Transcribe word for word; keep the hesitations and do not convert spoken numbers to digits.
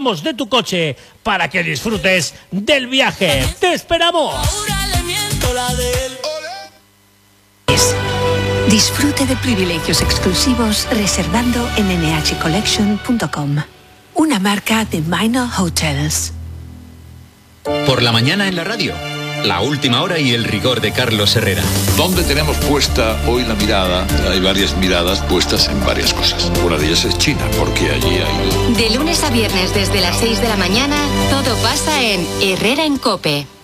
plomos de tu coche para que disfrutes del viaje. ¡Te esperamos! Disfrute de privilegios exclusivos reservando en ene hache collection punto com, una marca de Minor Hotels. Por la mañana en la radio, la última hora y el rigor de Carlos Herrera. ¿Dónde tenemos puesta hoy la mirada? Hay varias miradas puestas en varias cosas. Una de ellas es China, porque allí hay... De lunes a viernes desde las seis de la mañana, todo pasa en Herrera en COPE.